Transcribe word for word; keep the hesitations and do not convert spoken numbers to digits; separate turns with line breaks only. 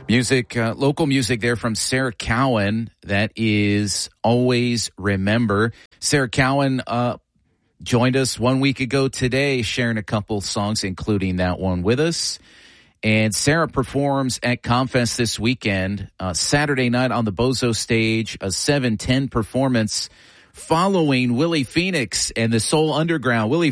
Music, uh, local music there from Sarah Cowan. That is Always Remember. Sarah Cowan uh, joined us one week ago today, sharing a couple songs, including that one with us. And Sarah performs at Confest this weekend, uh, Saturday night on the Bozo stage, a seven ten performance following Willie Phoenix and the Soul Underground. Willie